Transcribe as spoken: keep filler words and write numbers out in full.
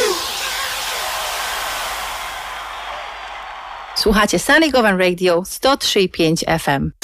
Słuchacie Sunny Govan Radio sto trzy i pięć F M.